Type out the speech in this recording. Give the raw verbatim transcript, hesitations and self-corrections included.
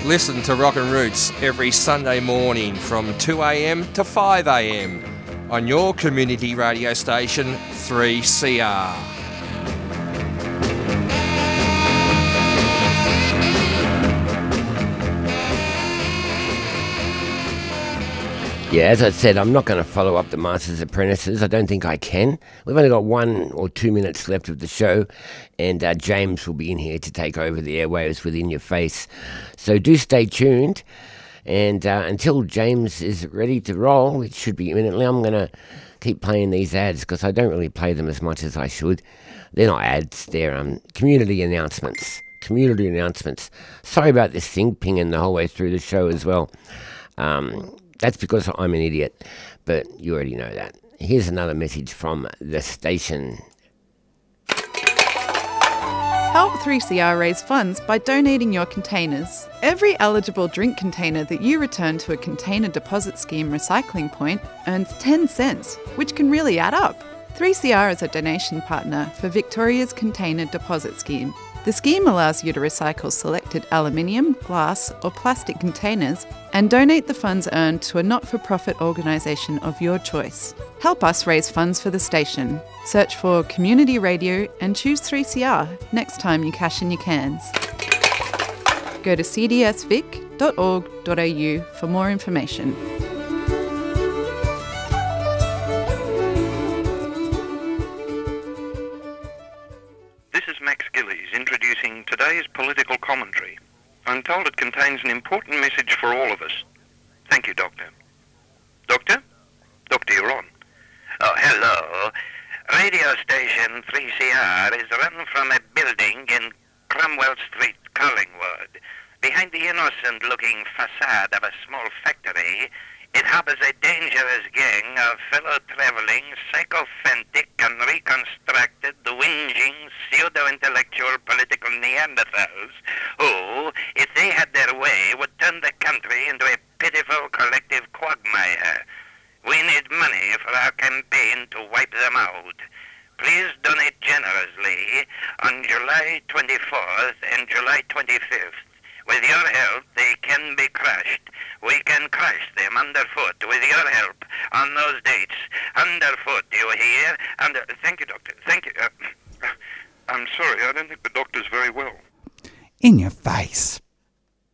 Listen to Rock and Roots every Sunday morning from two a m to five a m on your community radio station three C R. Yeah, as I said, I'm not going to follow up the Master's Apprentices. I don't think I can. We've only got one or two minutes left of the show, and uh, James will be in here to take over the airwaves within your face. So do stay tuned, and uh, until James is ready to roll, which should be imminently, I'm going to keep playing these ads because I don't really play them as much as I should. They're not ads, they're um, community announcements. Community announcements. Sorry about this thing pinging the whole way through the show as well. Um... That's because I'm an idiot, but you already know that. Here's another message from the station. Help three C R raise funds by donating your containers. Every eligible drink container that you return to a container deposit scheme recycling point earns ten cents, which can really add up. three C R is a donation partner for Victoria's Container Deposit Scheme. The scheme allows you to recycle selected aluminium, glass or plastic containers and donate the funds earned to a not-for-profit organisation of your choice. Help us raise funds for the station. Search for Community Radio and choose three C R next time you cash in your cans. Go to c d s vic dot org dot a u for more information. Introducing today's political commentary. I'm told it contains an important message for all of us. Thank you, Doctor. Doctor? Doctor, you're on. Oh, hello. Radio station three C R is run from a building in Cromwell Street, Collingwood. Behind the innocent-looking facade of a small factory, it harbors a dangerous gang of fellow-traveling, sycophantic and reconstructed, whinging, pseudo-intellectual political Neanderthals who, if they had their way, would turn the country into a pitiful collective quagmire. We need money for our campaign to wipe them out. Please donate generously on July twenty-fourth and July twenty-fifth. With your help, they can be crushed. We can crush them underfoot with your help on those dates. Underfoot, do you hear? Under. Thank you, Doctor. Thank you. Uh, I'm sorry, I don't think the doctor's very well. In your face.